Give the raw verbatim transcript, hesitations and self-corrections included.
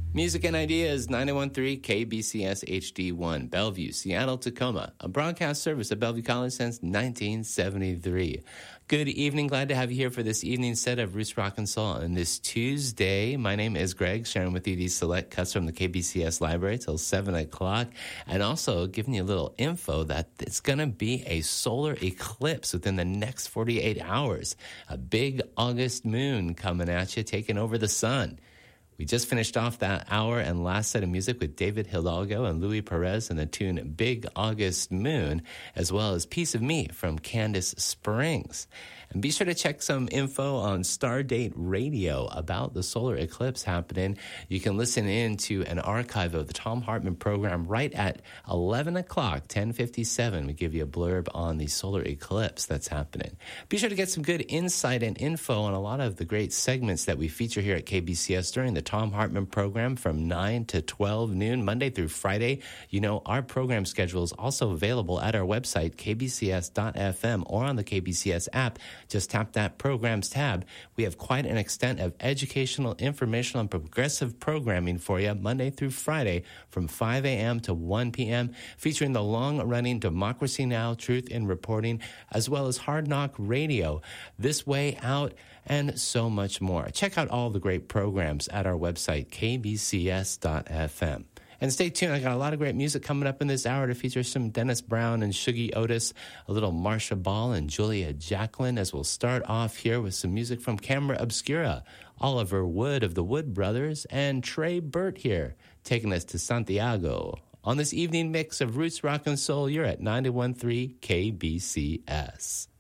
Music and Ideas, ninety-one point three K B C S H D one, Bellevue, Seattle, Tacoma, a broadcast service at Bellevue College since nineteen seventy-three. Good evening. Glad to have you here for this evening set of Roots Rock and Soul on this Tuesday. My name is Greg, sharing with you these select cuts from the K B C S library till seven o'clock, and also giving you a little info that it's going to be a solar eclipse within the next forty-eight hours. A big August moon coming at you, taking over the sun. We just finished off that hour and last set of music with David Hidalgo and Louis Perez and the tune Big August Moon, as well as Piece of Me from Candace Springs. And be sure to check some info on Stardate Radio about the solar eclipse happening. You can listen in to an archive of the Thom Hartmann program right at eleven o'clock, ten fifty-seven. We give you a blurb on the solar eclipse that's happening. Be sure to get some good insight and info on a lot of the great segments that we feature here at K B C S during the Thom Hartmann program from nine to twelve noon, Monday through Friday. You know, our program schedule is also available at our website, k b c s dot f m, or on the K B C S app. Just tap that Programs tab. We have quite an extent of educational, informational, and progressive programming for you Monday through Friday from five a.m. to one p.m., featuring the long-running Democracy Now!, Truth in Reporting, as well as Hard Knock Radio, This Way Out, and so much more. Check out all the great programs at our website, k b c s dot f m. And stay tuned. I got a lot of great music coming up in this hour to feature some Dennis Brown and Shuggie Otis, a little Marsha Ball and Julia Jacqueline, as we'll start off here with some music from Camera Obscura, Oliver Wood of the Wood Brothers, and Trey Burt here, taking us to Santiago. On this evening mix of Roots Rock and Soul, you're at ninety-one point three K B C S.